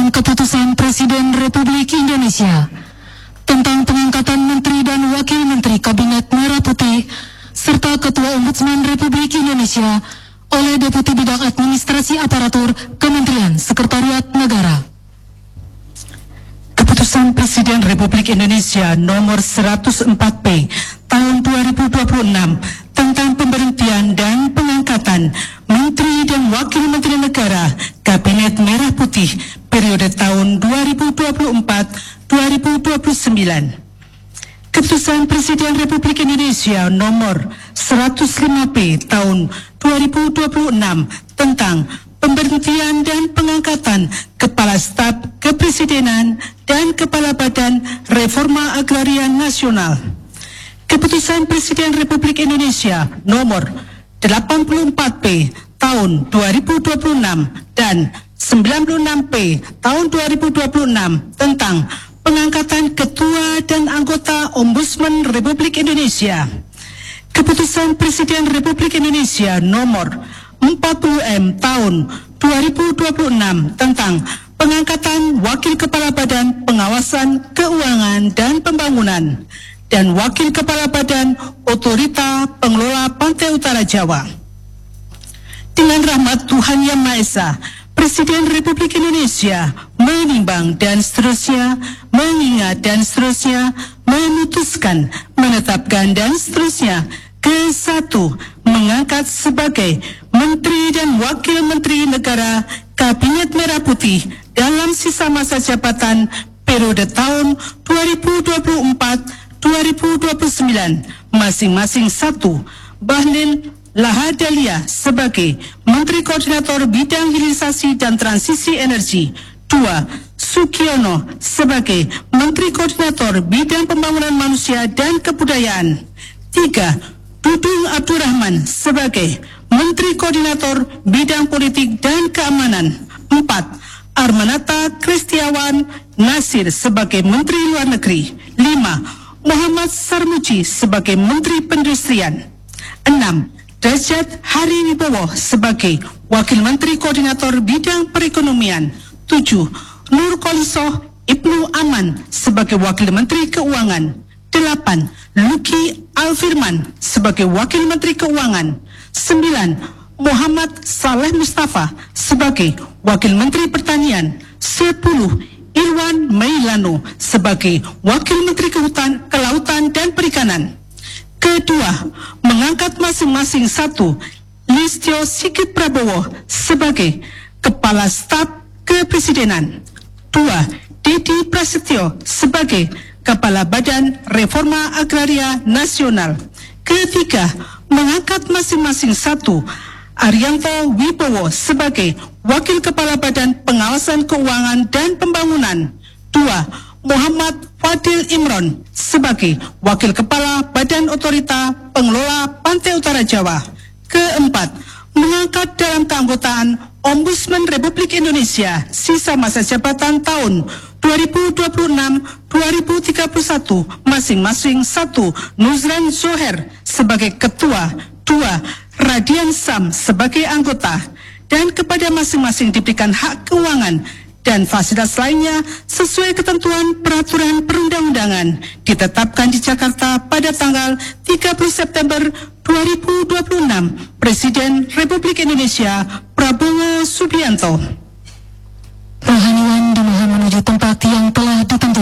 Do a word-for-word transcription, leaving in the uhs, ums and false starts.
dan Keputusan Presiden Republik Indonesia tentang pengangkatan Menteri dan Wakil Menteri Kabinet Merah Putih serta Ketua Ombudsman Republik Indonesia oleh Deputi Bidang Administrasi Aparatur Kementerian Sekretariat Negara. Keputusan Presiden Republik Indonesia nomor seratus empat P tahun dua ribu dua puluh enam tentang pemberhentian dan pengangkatan Menteri dan Wakil Menteri Negara Kabinet Merah Putih periode tahun dua ribu dua puluh empat sampai dua ribu dua puluh sembilan. Keputusan Presiden Republik Indonesia nomor seratus lima P tahun dua ribu dua puluh enam tentang pemberhentian dan pengangkatan Kepala Staf Kepresidenan dan Kepala Badan Reforma Agraria Nasional. Keputusan Presiden Republik Indonesia nomor delapan puluh empat P tahun dua ribu dua puluh enam dan sembilan puluh enam P tahun dua ribu dua puluh enam tentang pengangkatan Ketua dan Anggota Ombudsman Republik Indonesia. Keputusan Presiden Republik Indonesia nomor empat puluh M tahun dua ribu dua puluh enam tentang pengangkatan Wakil Kepala Badan Pengawasan Keuangan dan Pembangunan dan Wakil Kepala Badan Otorita Pengelola Pantai Utara Jawa. Dengan rahmat Tuhan Yang Maha Esa, Presiden Republik Indonesia menimbang dan seterusnya, mengingat dan seterusnya, memutuskan, menetapkan dan seterusnya. Ke satu, mengangkat sebagai Menteri dan Wakil Menteri Negara Kabinet Merah Putih dalam sisa masa jabatan periode tahun dua ribu dua puluh empat sampai dua ribu dua puluh sembilan, masing-masing satu, Bahlil Lahadalia sebagai Menteri Koordinator Bidang Hilirisasi dan Transisi Energi. Dua, Sugiono sebagai Menteri Koordinator Bidang Pembangunan Manusia dan Kebudayaan. Tiga, Dudung Abdurrahman sebagai Menteri Koordinator Bidang Politik dan Keamanan. Empat, Armanata Kristiawan Nasir sebagai Menteri Luar Negeri. Lima, Muhammad Sarmuji sebagai Menteri Perindustrian. Enam, Derajat Hariwibowo sebagai Wakil Menteri Koordinator Bidang Perekonomian. Tujuh, Nurkolisoh Ibnu Aman sebagai Wakil Menteri Keuangan. Delapan, Luki Alfirman sebagai Wakil Menteri Keuangan. Sembilan, Muhammad Saleh Mustafa sebagai Wakil Menteri Pertanian. Sepuluh, Irwan Mailano sebagai Wakil Menteri Kehutan, Kelautan dan Perikanan. Kedua, mengangkat masing-masing satu, Listio Sigit Prabowo sebagai Kepala Staf Kepresidenan. Dua, Dedi Prasetyo sebagai Kepala Badan Reforma Agraria Nasional. Ketiga, mengangkat masing-masing satu, Arianto Wibowo sebagai Wakil Kepala Badan Pengawasan Keuangan dan Pembangunan. Dua, Muhammad Fadil Imron sebagai Wakil Kepala Badan Otorita Pengelola Pantai Utara Jawa. Keempat, mengangkat dalam keanggotaan Ombudsman Republik Indonesia sisa masa jabatan tahun dua ribu dua puluh enam sampai dua ribu tiga puluh satu, masing-masing satu, Nuzran Zoher sebagai Ketua. Dua, Radian Sam sebagai anggota, dan kepada masing-masing diberikan hak keuangan dan fasilitas lainnya sesuai ketentuan peraturan perundang-undangan ditetapkan di Jakarta pada tanggal tiga puluh September dua ribu dua puluh enam. Presiden Republik Indonesia Prabowo Subianto.